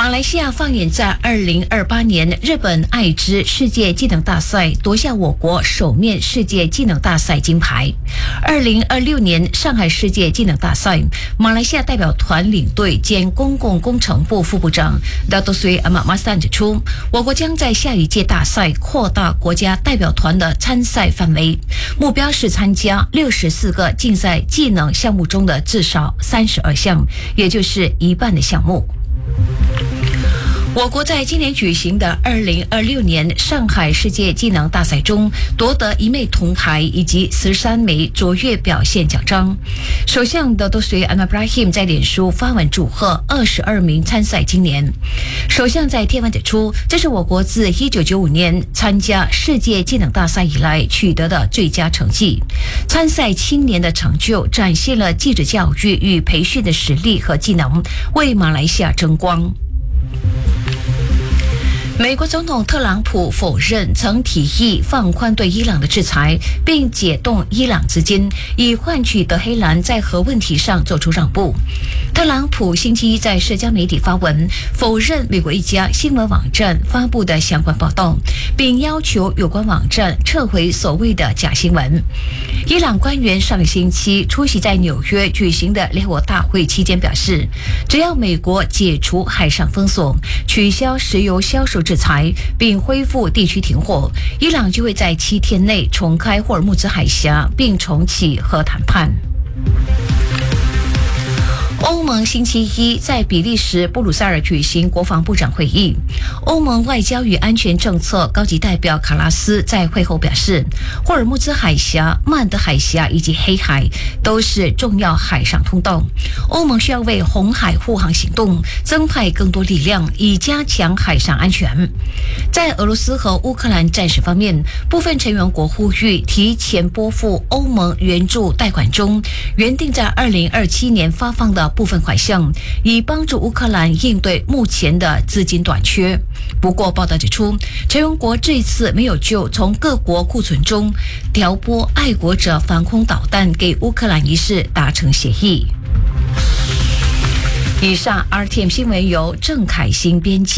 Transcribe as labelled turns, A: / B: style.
A: 来西亚放眼在2028年日本爱知世界技能大赛夺下我国首面世界技能大赛金牌。2026年上海世界技能大赛，马来西亚代表团领队兼公共工程部副部长 Dato Sri Ahmad Maslan 指出，我国将在下一届大赛扩大国家代表团的参赛范围，目标是参加64个竞赛技能项目中的至少32项，也就是一半的项目。我国在今年举行的2026年上海世界技能大赛中夺得1枚铜牌以及13枚卓越表现奖章。首相Dato Sri Anwar Ibrahim 在脸书发文祝贺22名参赛青年。首相在贴文指出，这是我国自1995年参加世界技能大赛以来取得的最佳成绩。参赛青年的成就展现了技职教育与培训的实力和技能，为马来西亚争光。美国总统特朗普否认曾提议放宽对伊朗的制裁，并解冻伊朗资金，以换取德黑兰在核问题上做出让步。特朗普星期一在社交媒体发文，否认美国一家新闻网站发布的相关报道，并要求有关网站撤回所谓的假新闻。伊朗官员上个星期出席在纽约举行的联合国大会期间表示，只要美国解除海上封锁，取消石油销售制裁，并恢复地区停火，伊朗就会在7天内重开霍尔木兹海峡，并重启核谈判。欧盟星期一在比利时布鲁塞尔举行国防部长会议。欧盟外交与安全政策高级代表卡拉斯在会后表示，霍尔木兹海峡、曼德海峡以及黑海都是重要海上通道。欧盟需要为红海护航行动增派更多力量，以加强海上安全。在俄罗斯和乌克兰战事方面，部分成员国呼吁提前拨付欧盟援助贷款中原定在2027年发放的部分款项，以帮助乌克兰应对目前的资金短缺。不过，报道指出，成员国这次没有就从各国库存中调拨爱国者防空导弹给乌克兰一事达成协议。以上 RTM 新闻由郑凯欣编辑。